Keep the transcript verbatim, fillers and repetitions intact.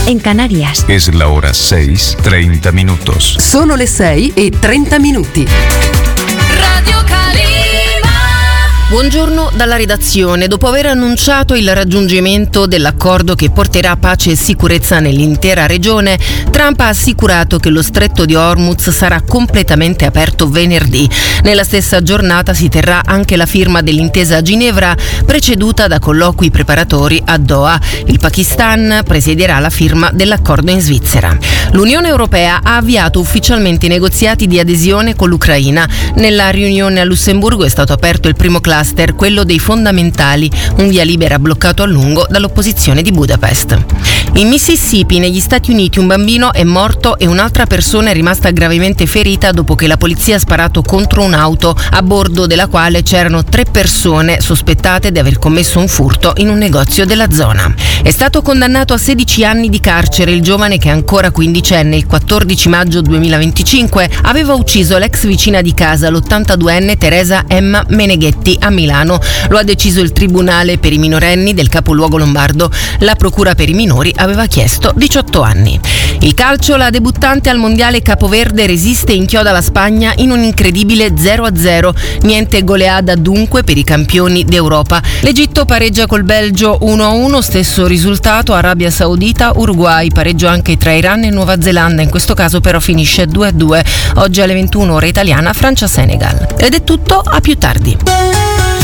en Canarias. Es la hora seis, treinta minutos. Sono le sei e trenta minuti. Radio Calima. Buongiorno dalla redazione. Dopo aver annunciato il raggiungimento dell'accordo che porterà pace e sicurezza nell'intera regione, Trump ha assicurato che lo stretto di Hormuz sarà completamente aperto venerdì. Nella stessa giornata si terrà anche la firma dell'intesa a Ginevra, preceduta da colloqui preparatori a Doha. Il Pakistan presiederà la firma dell'accordo in Svizzera. L'Unione Europea ha avviato ufficialmente i negoziati di adesione con l'Ucraina. Nella riunione a Lussemburgo è stato aperto il primo cluster, quello dei fondamentali, un via libera bloccato a lungo dall'opposizione di Budapest. In Mississippi, negli Stati Uniti, un bambino è morto e un'altra persona è rimasta gravemente ferita dopo che la polizia ha sparato contro un'auto a bordo della quale c'erano tre persone sospettate di aver commesso un furto in un negozio della zona. È stato condannato a sedici anni di carcere il giovane che, ancora quindicenne, il quattordici maggio duemilaventicinque aveva ucciso l'ex vicina di casa, l'ottantaduenne Teresa Emma Meneghetti, a Milano. Lo ha deciso il Tribunale per i minorenni del capoluogo lombardo. La procura per i minori aveva chiesto diciotto anni. Il calcio, la debuttante al mondiale Capoverde resiste e inchioda la Spagna in un incredibile zero a zero. Niente goleada dunque per i campioni d'Europa. L'Egitto pareggia col Belgio uno a uno, stesso risultato Arabia Saudita Uruguay, pareggio anche tra Iran e Nuova Zelanda, in questo caso però finisce due a due. Oggi alle ventuno ora italiana Francia Senegal. Ed è tutto, a più tardi.